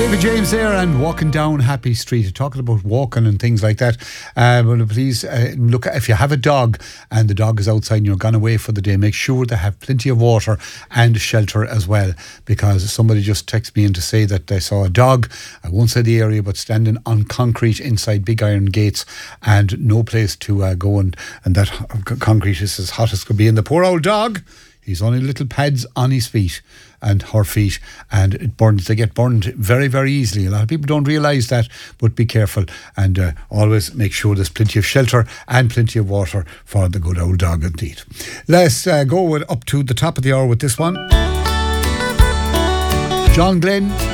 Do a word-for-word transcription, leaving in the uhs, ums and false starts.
David James there and Walking Down Happy Street, talking about walking and things like that. Uh, well, please uh, look, if you have a dog and the dog is outside and you're gone away for the day, make sure they have plenty of water and shelter as well, because somebody just texted me in to say that they saw a dog, I won't say the area, but standing on concrete inside big iron gates and no place to uh, go, and, and that concrete is as hot as could be, and the poor old dog, he's only little pads on his feet and her feet, and it burns. They get burned very, very easily. A lot of people don't realise that, but be careful and uh, always make sure there's plenty of shelter and plenty of water for the good old dog indeed. Let's uh, go with, up to the top of the hour with this one. John Glenn